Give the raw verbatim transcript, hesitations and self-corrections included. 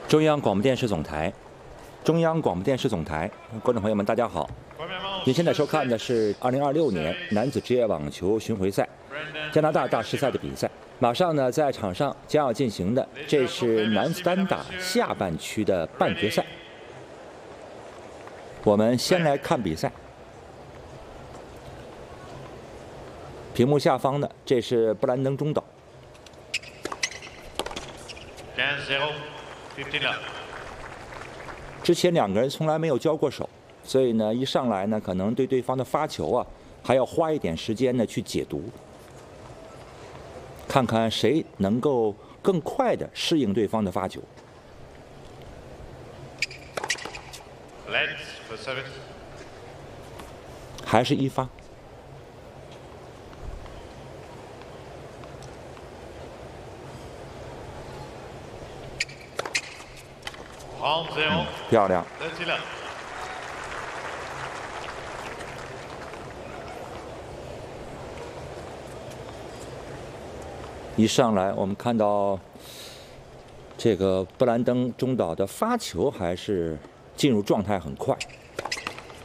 中央广播电视总台，中央广播电视总台，观众朋友们，大家好。您现在收看的是二零二六年男子职业网球巡回赛加拿大大师赛的比赛。马上呢，在场上将要进行的，这是男子单打下半区的半决赛。我们先来看比赛。屏幕下方的，这是布兰登中岛。 之前两个人从来没有交过手，所以呢，一上来呢，可能对对方的发球啊，还要花一点时间呢去解读，看看谁能够更快的适应对方的发球。还是一发。 嗯，漂亮。一上来，我们看到这个布兰登中岛的发球还是进入状态很快。